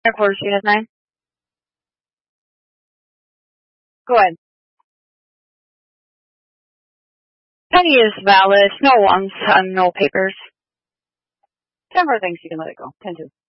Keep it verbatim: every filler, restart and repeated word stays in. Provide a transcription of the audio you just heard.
Air Force Unit nine. Go ahead. Penny is valid. No ones, uh, no papers. Ten four thinks you can let it go. Ten two.